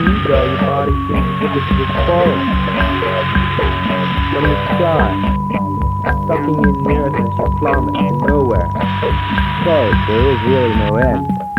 ego, your body seems as if it was falling from the sky, sucking in the earth as you plummet to nowhere. So there is really no end.